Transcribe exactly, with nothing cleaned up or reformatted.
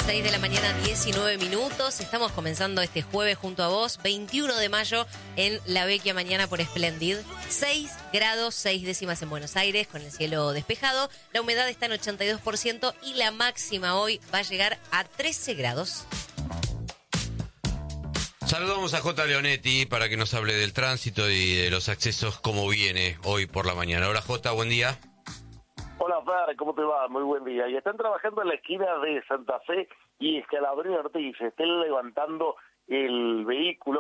seis de la mañana, diecinueve minutos. Estamos comenzando este jueves junto a vos, veintiuno de mayo, en La Vecchia Mañana por Splendid. seis grados, seis décimas en Buenos Aires, con el cielo despejado. La humedad está en ochenta y dos por ciento y la máxima hoy va a llegar a trece grados. Saludamos a J. Leonetti para que nos hable del tránsito y de los accesos, cómo viene hoy por la mañana. Hola J, buen día. Hola Fer, ¿cómo te va? Muy buen día. Y están trabajando en la esquina de Santa Fe y Escalabrini Ortiz. Estén levantando el vehículo